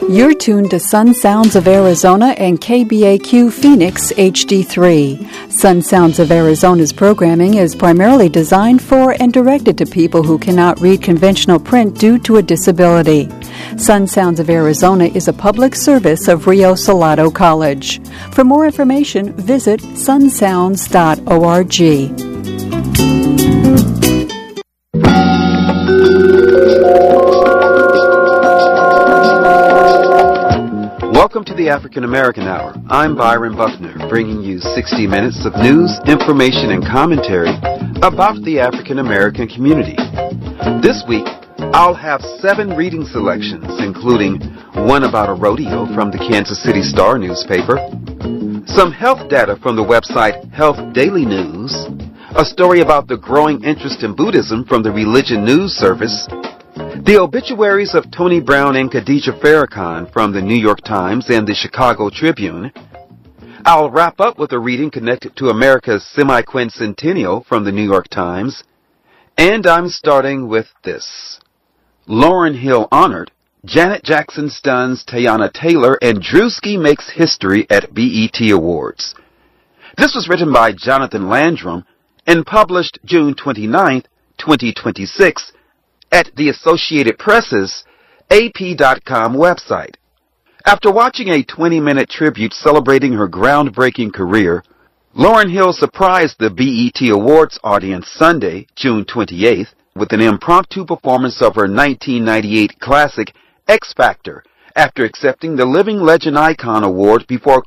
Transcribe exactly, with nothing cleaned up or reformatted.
You're tuned to Sun Sounds of Arizona and K B A Q Phoenix H D three. Sun Sounds of Arizona's programming is primarily designed for and directed to people who cannot read conventional print due to a disability. Sun Sounds of Arizona is a public service of Rio Salado College. For more information, visit sun sounds dot org. Welcome to the African American Hour. I'm Byron Buckner, bringing you sixty minutes of news, information, and commentary about the African American community. This week, I'll have seven reading selections, including one about a rodeo from the Kansas City Star newspaper, some health data from the website Health Daily News, a story about the growing interest in Buddhism from the Religion News Service, the obituaries of Tony Brown and Khadijah Farrakhan from the New York Times and the Chicago Tribune. I'll wrap up with a reading connected to America's semi-quincentennial from the New York Times. And I'm starting with this. Lauryn Hill honored, Janet Jackson stuns Teyana Taylor, and Drewski makes history at B E T Awards. This was written by Jonathan Landrum and published June twenty-ninth, twenty twenty-six, at the Associated Press's A P dot com website. After watching a twenty-minute tribute celebrating her groundbreaking career, Lauryn Hill surprised the B E T Awards audience Sunday, June twenty-eighth, with an impromptu performance of her nineteen ninety-eight classic X Factor, after accepting the Living Legend Icon Award before